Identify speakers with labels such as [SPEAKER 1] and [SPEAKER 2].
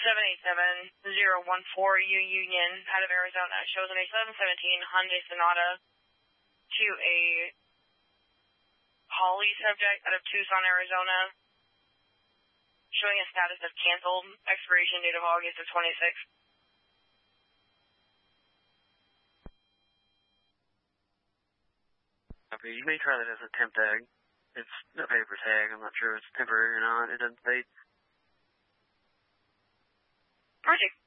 [SPEAKER 1] 787-014 U Union out of Arizona shows an A717 Hyundai Sonata to a Holly subject out of Tucson, Arizona, showing a status of canceled, expiration date of August of 26th.
[SPEAKER 2] Okay, you may try that as a temp tag. It's a paper tag. I'm not sure if it's temporary or not. It doesn't say.
[SPEAKER 1] Project.